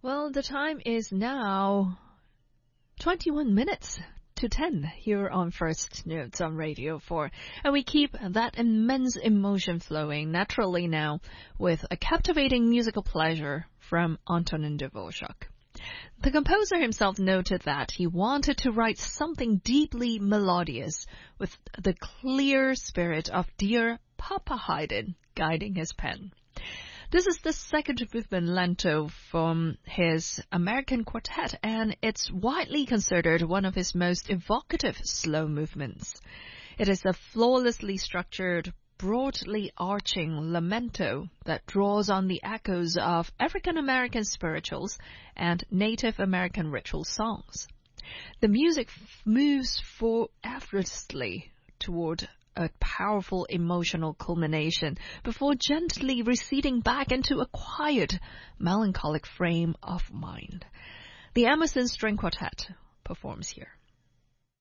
Well, the time is now 21 minutes to 10 here on First Notes on Radio 4. And we keep that immense emotion flowing naturally now with a captivating musical pleasure from Antonin Dvorak. The composer himself noted that he wanted to write something deeply melodious with the clear spirit of dear Papa Haydn guiding his pen. This is the second movement lento from his American quartet, and it's widely considered one of his most evocative slow movements. It is a flawlessly structured, broadly arching lamento that draws on the echoes of African-American spirituals and Native American ritual songs. The music moves forward effortlessly toward a powerful emotional culmination before gently receding back into a quiet, melancholic frame of mind. The Emerson String Quartet performs here.